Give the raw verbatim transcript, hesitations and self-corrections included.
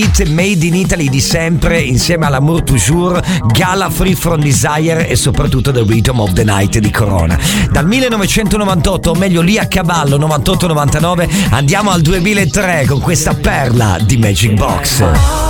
Made in Italy di sempre, insieme all'Amour Toujours, Gala, Free From Desire e soprattutto The Rhythm of the Night di Corona. Dal millenovecentonovantotto, o meglio lì a cavallo, novantotto novantanove, andiamo al duemilatré con questa perla di Magic Box.